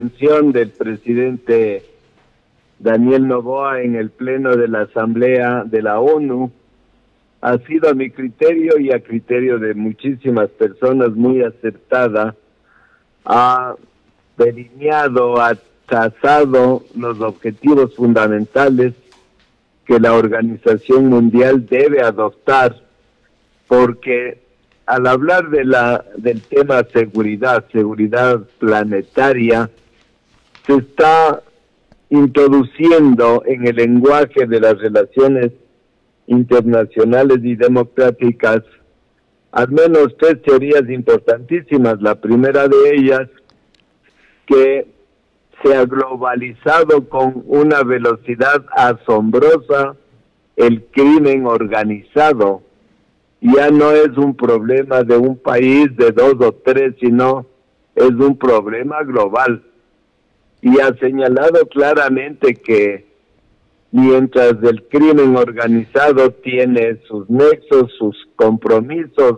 intervención del presidente Daniel Noboa en el pleno de la Asamblea de la ONU ha sido, a mi criterio y a criterio de muchísimas personas, muy acertada. Ha delineado, ha trazado los objetivos fundamentales que la Organización Mundial debe adoptar, porque al hablar del tema seguridad planetaria, se está introduciendo en el lenguaje de las relaciones internacionales y democráticas al menos tres teorías importantísimas. La primera de ellas, que se ha globalizado con una velocidad asombrosa el crimen organizado. Ya no es un problema de un país, de dos o tres, sino es un problema global. Y ha señalado claramente que mientras el crimen organizado tiene sus nexos, sus compromisos,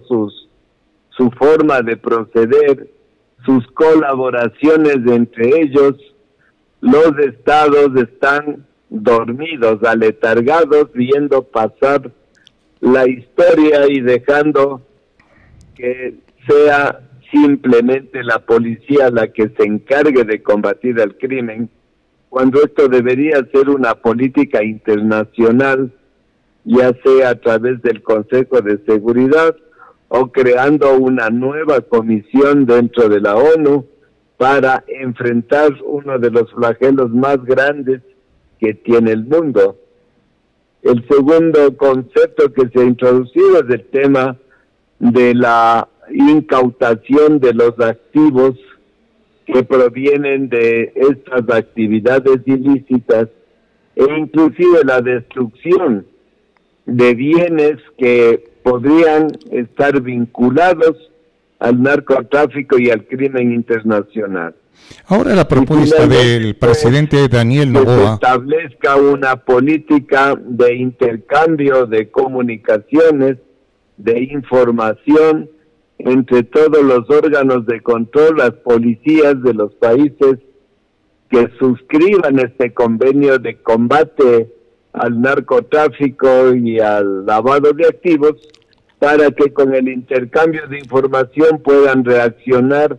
su forma de proceder, sus colaboraciones entre ellos, los estados están dormidos, aletargados, viendo pasar la historia y dejando que sea simplemente la policía la que se encargue de combatir el crimen, cuando esto debería ser una política internacional, ya sea a través del Consejo de Seguridad o creando una nueva comisión dentro de la ONU para enfrentar uno de los flagelos más grandes que tiene el mundo. El segundo concepto que se ha introducido es el tema de la incautación de los activos que provienen de estas actividades ilícitas e inclusive la destrucción de bienes que podrían estar vinculados al narcotráfico y al crimen internacional. Ahora la propuesta del presidente Daniel Noboa, que se establezca una política de intercambio de comunicaciones, de información entre todos los órganos de control, las policías de los países que suscriban este convenio de combate al narcotráfico y al lavado de activos, para que con el intercambio de información puedan reaccionar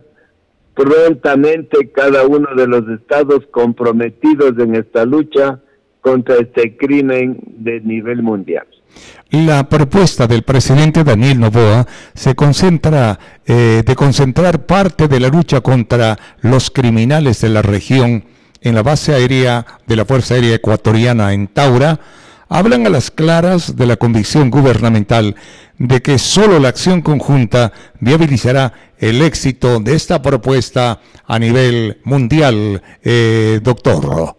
prontamente cada uno de los estados comprometidos en esta lucha contra este crimen de nivel mundial. La propuesta del presidente Daniel Noboa se concentra de concentrar parte de la lucha contra los criminales de la región en la base aérea de la Fuerza Aérea Ecuatoriana en Taura. Hablan a las claras de la convicción gubernamental de que solo la acción conjunta viabilizará el éxito de esta propuesta a nivel mundial, doctor.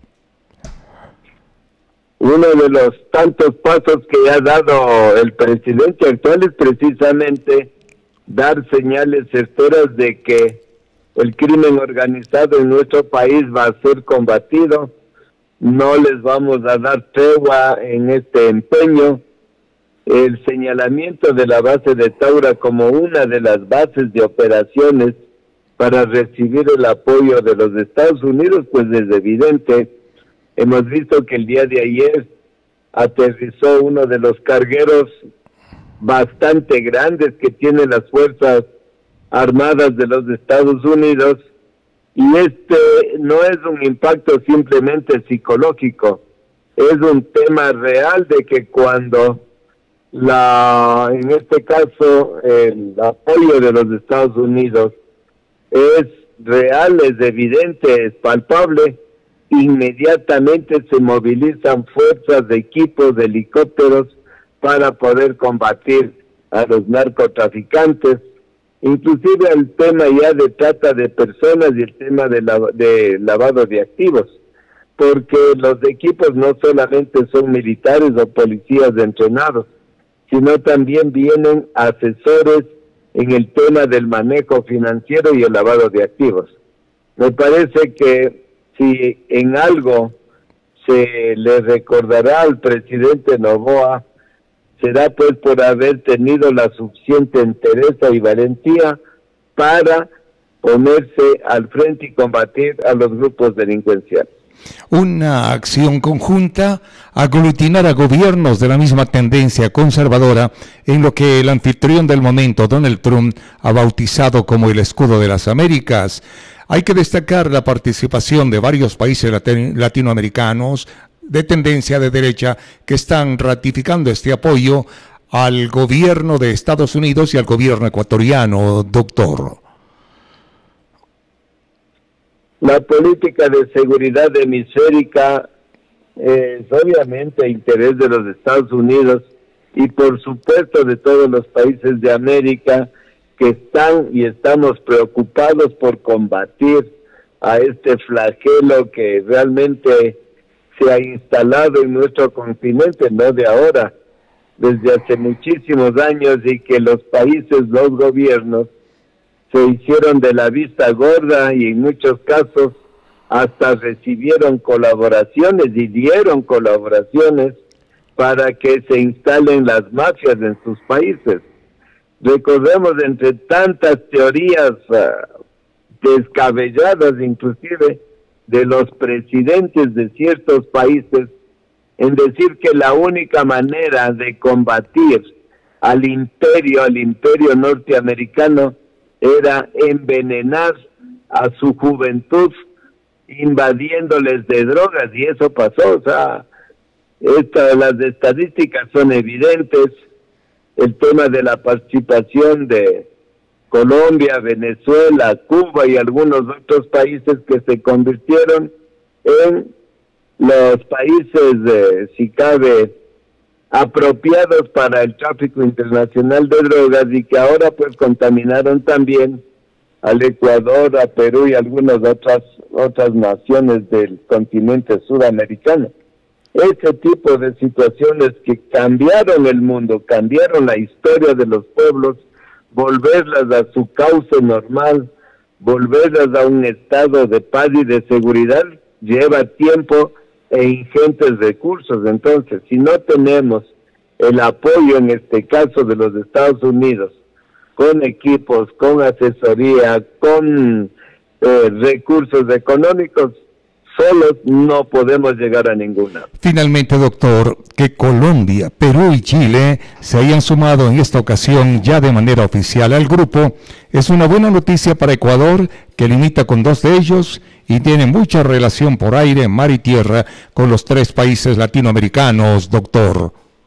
Uno de los tantos pasos que ha dado el presidente actual es precisamente dar señales certeras de que el crimen organizado en nuestro país va a ser combatido. No les vamos a dar tregua en este empeño. El señalamiento de la base de Taura como una de las bases de operaciones para recibir el apoyo de los Estados Unidos, pues es evidente. Hemos visto que el día de ayer aterrizó uno de los cargueros bastante grandes que tienen las Fuerzas Armadas de los Estados Unidos, y este no es un impacto simplemente psicológico, es un tema real de que cuando en este caso el apoyo de los Estados Unidos es real, es evidente, es palpable, inmediatamente se movilizan fuerzas de equipos, de helicópteros para poder combatir a los narcotraficantes, inclusive el tema ya de trata de personas y el tema de lavado de activos, porque los equipos no solamente son militares o policías entrenados, sino también vienen asesores en el tema del manejo financiero y el lavado de activos. Me parece que si en algo se le recordará al presidente Noboa, será pues por haber tenido la suficiente entereza y valentía para ponerse al frente y combatir a los grupos delincuenciales. Una acción conjunta, aglutinar a gobiernos de la misma tendencia conservadora en lo que el anfitrión del momento, Donald Trump, ha bautizado como el escudo de las Américas. Hay que destacar la participación de varios países latinoamericanos de tendencia de derecha que están ratificando este apoyo al gobierno de Estados Unidos y al gobierno ecuatoriano, doctor. La política de seguridad hemisférica es obviamente interés de los Estados Unidos y por supuesto de todos los países de América que están y estamos preocupados por combatir a este flagelo que realmente se ha instalado en nuestro continente, no de ahora, desde hace muchísimos años, y que los países, los gobiernos, se hicieron de la vista gorda y en muchos casos hasta recibieron colaboraciones y dieron colaboraciones para que se instalen las mafias en sus países. Recordemos, entre tantas teorías descabelladas inclusive de los presidentes de ciertos países, en decir que la única manera de combatir al imperio norteamericano era envenenar a su juventud invadiéndoles de drogas, y eso pasó. O sea, las estadísticas son evidentes. El tema de la participación de Colombia, Venezuela, Cuba y algunos otros países que se convirtieron en los países, si cabe, apropiados para el tráfico internacional de drogas, y que ahora pues contaminaron también al Ecuador, a Perú y algunas otras naciones del continente sudamericano. Ese tipo de situaciones que cambiaron el mundo, cambiaron la historia de los pueblos, volverlas a su cauce normal, volverlas a un estado de paz y de seguridad, lleva tiempo e ingentes recursos. Entonces, si no tenemos el apoyo, en este caso de los Estados Unidos, con equipos, con asesoría, con recursos económicos, solos no podemos llegar a ninguna. Finalmente, doctor, que Colombia, Perú y Chile se hayan sumado en esta ocasión ya de manera oficial al grupo es una buena noticia para Ecuador, que limita con 2 de ellos y tiene mucha relación por aire, mar y tierra con los 3 países latinoamericanos, doctor.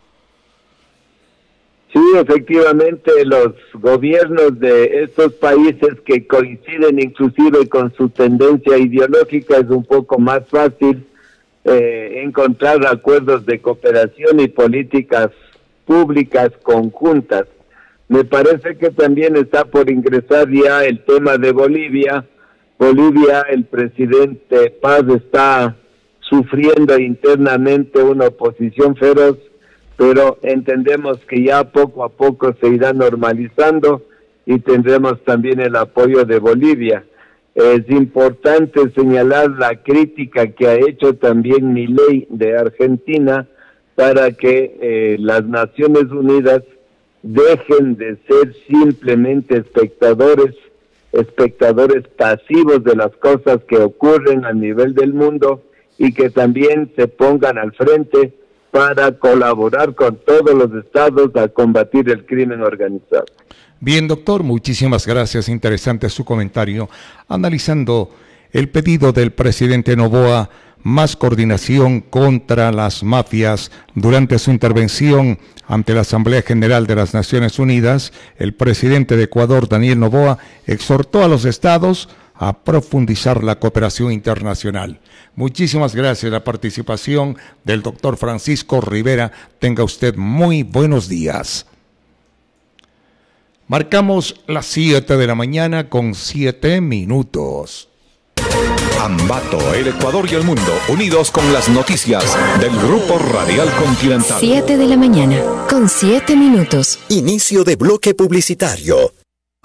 Sí, efectivamente, los gobiernos de estos países que coinciden inclusive con su tendencia ideológica, es un poco más fácil encontrar acuerdos de cooperación y políticas públicas conjuntas. Me parece que también está por ingresar ya el tema de Bolivia. Bolivia, el presidente Paz está sufriendo internamente una oposición feroz, pero entendemos que ya poco a poco se irá normalizando y tendremos también el apoyo de Bolivia. Es importante señalar la crítica que ha hecho también Milei de Argentina para que las Naciones Unidas dejen de ser simplemente espectadores pasivos de las cosas que ocurren a nivel del mundo, y que también se pongan al frente para colaborar con todos los estados a combatir el crimen organizado. Bien, doctor, muchísimas gracias. Interesante su comentario. Analizando el pedido del presidente Noboa, más coordinación contra las mafias. Durante su intervención ante la Asamblea General de las Naciones Unidas, el presidente de Ecuador, Daniel Noboa, exhortó a los estados a profundizar la cooperación internacional. Muchísimas gracias a la participación del doctor Francisco Rivera. Tenga usted muy buenos días. Marcamos las 7 de la mañana con 7 minutos. Ambato, el Ecuador y el mundo, unidos con las noticias del Grupo Radial Continental. 7 de la mañana con 7 minutos. Inicio de bloque publicitario.